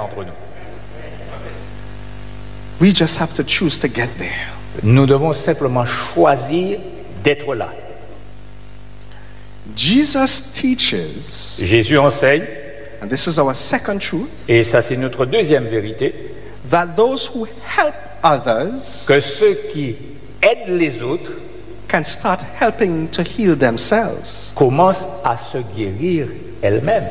d'entre nous. We just have to choose to get there. Nous devons simplement choisir d'être là. Jesus teaches, Jésus enseigne, and this is our second truth, et ça c'est notre deuxième vérité, that those who help others que ceux qui aident les autres can start helping to heal themselves. commencent à se guérir elles-mêmes.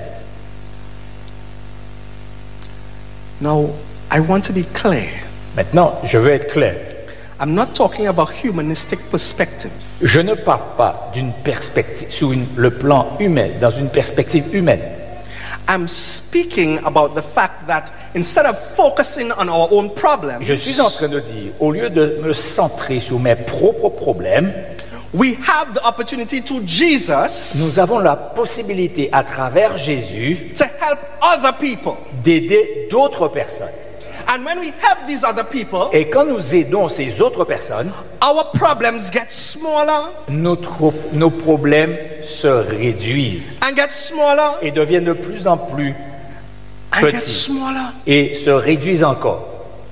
Now, I want to be clear. Maintenant, je veux être clair. I'm not talking about humanistic perspective. Je ne parle pas d'une perspective sur le plan humain, dans une perspective humaine. I'm speaking about the fact that instead of focusing on our own problems, Je suis en train de dire, au lieu de me centrer sur mes propres problèmes, we have the opportunity to Jesus nous avons la possibilité, à travers Jésus, to help other people. d'aider d'autres personnes. And when we help these other people, Et quand nous aidons ces autres personnes, our problems get smaller nos problèmes se réduisent and get smaller et deviennent de plus en plus and get petits smaller. et se réduisent encore.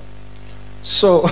So,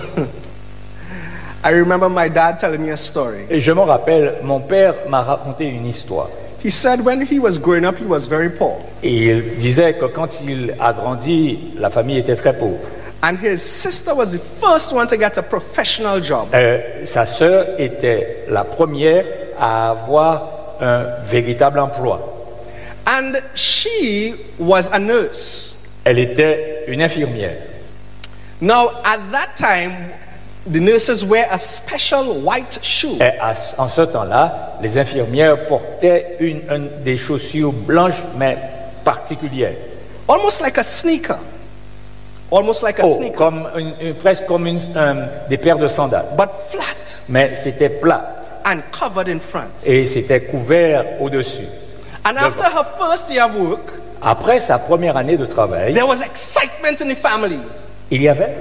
I remember my dad telling me a story. Et je me rappelle, mon père m'a raconté une histoire. He said when he was growing up, he was very poor. Et il disait que quand il a grandi, la famille était très pauvre. And his sister was the first one to get a professional job. Sa sœur était la première à avoir un véritable emploi. And she was a nurse. Elle était une infirmière. Now, at that time, the nurses wear a special white shoe. Et en ce temps-là, les infirmières portaient des chaussures blanches mais particulières. Almost like a sneaker. Almost like a sneaker. Comme presque comme des paires de sandales. But flat Mais c'était plat and covered in front. et c'était couvert au-dessus. And after her first year of work, Après sa première année de travail, there was excitement in the family. il y avait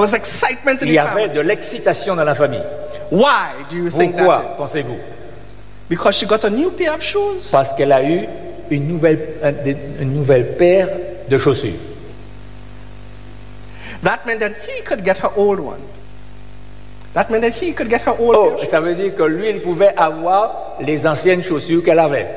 de l'excitation dans la famille. Why do you think Pourquoi that is? pensez-vous? Because she got a new pair of shoes. Parce qu'elle a eu une nouvelle paire de chaussures. That meant that he could get her old one. That meant that he could get her old pair of shoes. Ça veut dire que lui, il pouvait avoir les anciennes chaussures qu'elle avait.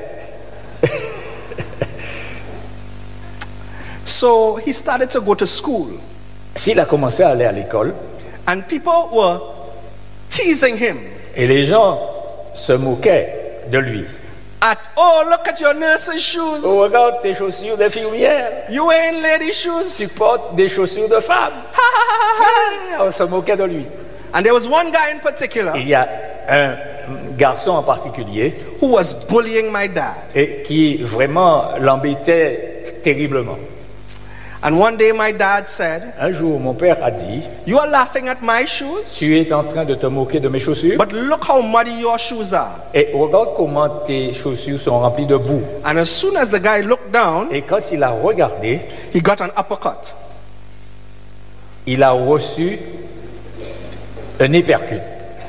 So he started to go to school. S'il a commencé à aller à l'école, And people were teasing him. et les gens se moquaient de lui. Oh, look at your nurse's shoes. Oh, regarde tes chaussures d'infirmière. You wearing lady shoes. Tu portes des chaussures de femme. On se moquait de lui. And there was one guy in particular Il y a un garçon en particulier who was bullying my dad. et qui vraiment l'embêtait terriblement. And one day my dad said, Un jour, mon père a dit, you are laughing at my shoes, tu es en train de te moquer de mes chaussures but look how muddy your shoes are. et regarde comment tes chaussures sont remplies de boue. And as soon as the guy looked down, Et quand il a regardé, he got an uppercut. il a reçu un uppercut.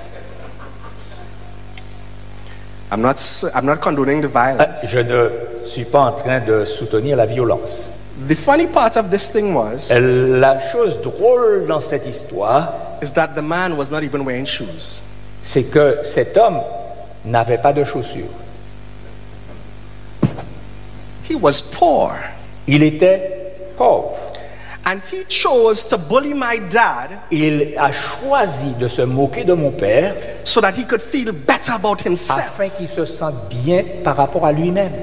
I'm not condoning the violence. Je ne suis pas en train de soutenir la violence. The funny part of this thing was La chose drôle dans cette histoire, is that the man was not even wearing shoes. c'est que cet homme n'avait pas de chaussures. He was poor. Il était pauvre. And he chose to bully my dad Il a choisi de se moquer de mon père so that he could feel better about himself. afin qu'il se sente bien par rapport à lui-même.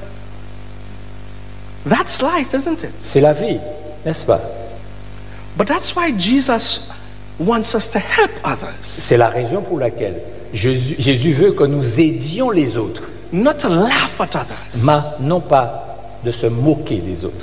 That's life, isn't it? C'est la vie, n'est-ce pas? But that's why Jesus wants us to help others, C'est la raison pour laquelle Jésus veut que nous aidions les autres, not to laugh at others. mais non pas de se moquer des autres.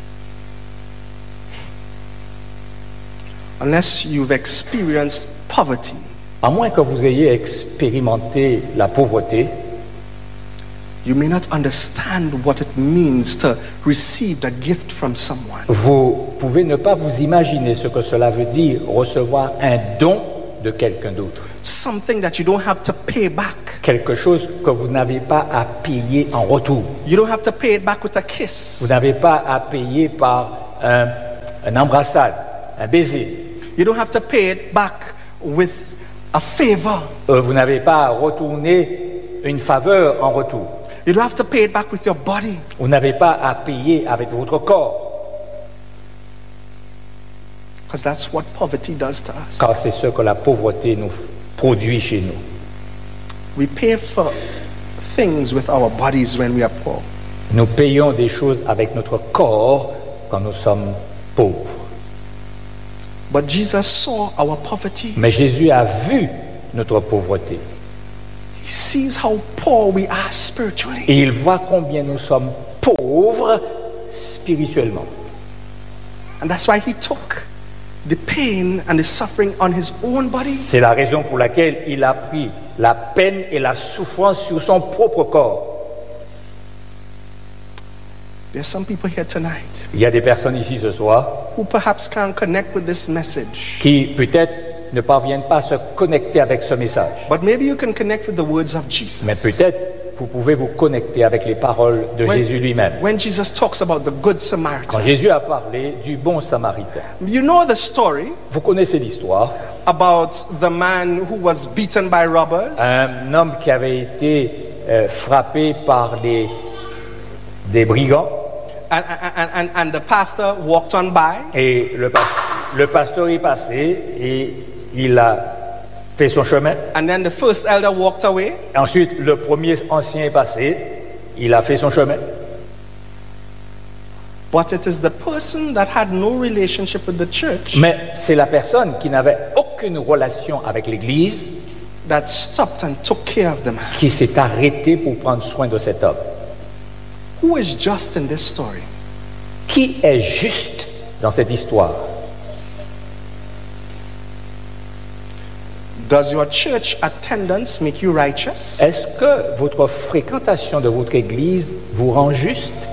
Unless you've experienced poverty, À moins que vous ayez expérimenté la pauvreté, you may not understand what it means to receive a gift from someone. vous pouvez ne pas vous imaginer ce que cela veut dire recevoir un don de quelqu'un d'autre. Something that you don't have to pay back. Quelque chose que vous n'avez pas à payer en retour. You don't have to pay it back with a kiss. Vous n'avez pas à payer par une embrassade, un baiser. You don't have to pay it back with a favor. Vous n'avez pas à retourner une faveur en retour. You don't have to pay it back with your body. Vous n'avez pas à payer avec votre corps. Because that's what poverty does to us. Car c'est ce que la pauvreté nous produit chez nous. We pay for things with our bodies when we are poor. Nous payons des choses avec notre corps quand nous sommes pauvres. But Jesus saw our poverty. Mais Jésus a vu notre pauvreté. He sees how poor we are spiritually. Et il voit combien nous sommes pauvres spirituellement. And that's why he took the pain and the suffering on his own body. C'est la raison pour laquelle il a pris la peine et la souffrance sur son propre corps. There are some people here tonight Il y a des personnes ici ce soir who perhaps can't connect with this message. qui peut-être ne parviennent pas à se connecter avec ce message. But maybe you can connect with the words of Jesus. Mais peut-être vous pouvez vous connecter avec les paroles de Jésus lui-même. When Jesus talks about the Good Quand Samaritan. Jésus a parlé du bon samaritain, You know the story vous connaissez l'histoire, about the man who was beaten by robbers. un homme qui avait été frappé par des brigands And the pastor walked on by. et le pasteur est passé et il a fait son chemin. And then the first elder walked away. Ensuite, le premier ancien est passé, il a fait son chemin. But it is the person that had no relationship with the church Mais c'est la personne qui n'avait aucune relation avec l'Église that stopped and took care of the man. qui s'est arrêtée pour prendre soin de cet homme. Who is just in this story? Qui est juste dans cette histoire? Does your church attendance make you righteous? Est-ce que votre fréquentation de votre Église vous rend juste?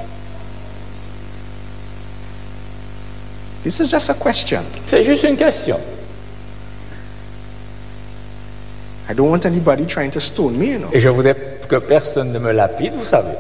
This is just a question. C'est juste une question. I don't want anybody trying to stone me, you know. Et je voudrais que personne ne me lapide, vous savez.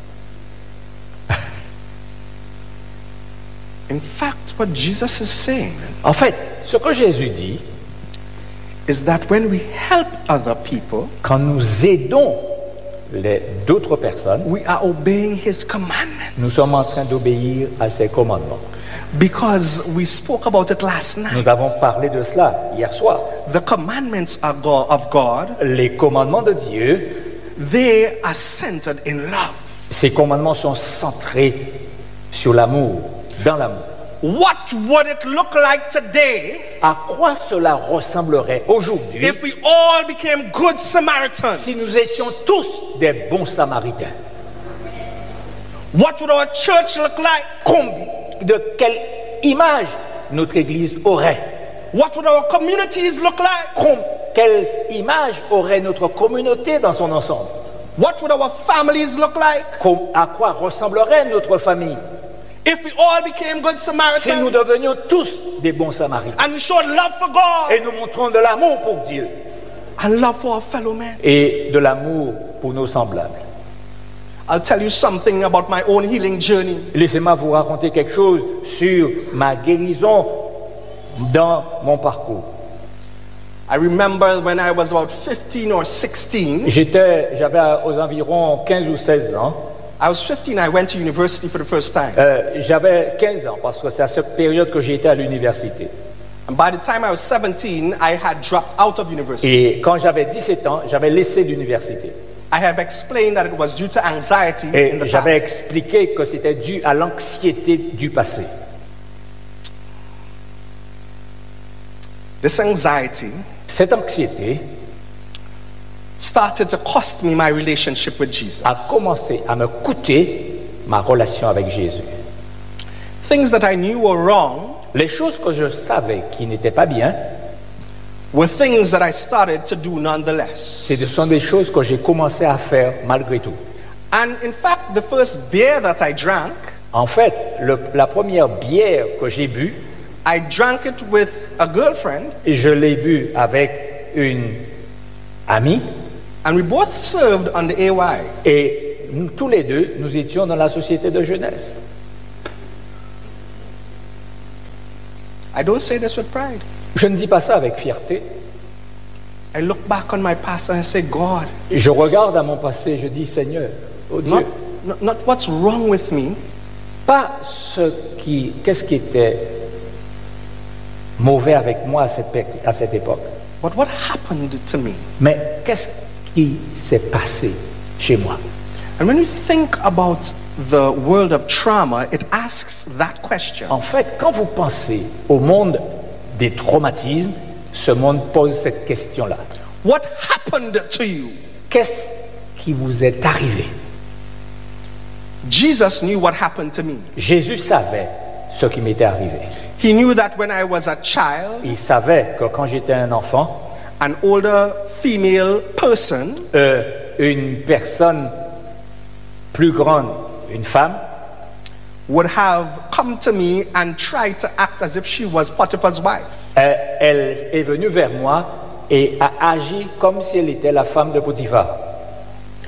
In fact, what Jesus is saying En fait, ce que Jésus dit, is that when we help other people, quand nous aidons d'autres personnes, we are obeying his commandments. nous sommes en train d'obéir à ses commandements. Because we spoke about it last night. Nous avons parlé de cela hier soir. The commandments of God, Les commandements de Dieu, they are centered in love. ces commandements sont centrés sur l'amour, dans l'amour. What would it look like today À quoi cela ressemblerait aujourd'hui if we all became good Samaritans? si nous étions tous des bons samaritains? What would our church look like? De quelle image notre Église aurait? What would our communities look like? Quelle image aurait notre communauté dans son ensemble? What would our families look like? À quoi ressemblerait notre famille If we all became good si nous Samaritans devenions tous des bons samaritains and we showed love for God et nous montrons de l'amour pour Dieu and love for our fellow men? et de l'amour pour nos semblables? I'll tell you something about my own healing journey. Laissez-moi vous raconter quelque chose sur ma guérison dans mon parcours. I remember when I was about 15 or 16. J'avais aux environs 15 ou 16 ans. I was 15, I went to university for the first time. J'avais 15 ans parce que c'est à cette période que j'ai été à l'université. And by the time I was 17, I had dropped out of university. Et quand j'avais 17 ans, j'avais laissé l'université. I have explained that it was due to anxiety in Et the j'avais past. expliqué que c'était dû à l'anxiété du passé. This anxiety Cette anxiété started to cost me my relationship with Jesus. a commencé à me coûter ma relation avec Jésus. Things that I knew were wrong Les choses que je savais qui n'étaient pas bien, were things that I started to do nonetheless. ce sont des choses que j'ai commencé à faire malgré tout. And in fact, the first beer that I drank, En fait, la première bière que j'ai bu, I drank it with a girlfriend, je l'ai bu avec une amie and we both served on the AY. et tous les deux, nous étions dans la société de jeunesse. I don't say this with pride. Je ne dis pas ça avec fierté. I look back on my past and I say, God, Je regarde à mon passé, je dis Seigneur, oh Dieu, not what's wrong with me, pas qu'est-ce qui était mauvais avec moi à cette époque, but what happened to me. mais qu'est-ce qui s'est passé chez moi. And when you think about the world of trauma, it asks that question. En fait, quand vous pensez au monde des traumatismes, ce monde pose cette question-là. What happened to you? Qu'est-ce qui vous est arrivé? Jesus knew what happened to me. Jésus savait ce qui m'était arrivé. He knew that when I was a child, Il savait que quand j'étais un enfant, an older female person une personne plus grande, une femme, would have come to me and tried to act as if she was Potiphar's wife. elle est venue vers moi et a agi comme si elle était la femme de Potiphar.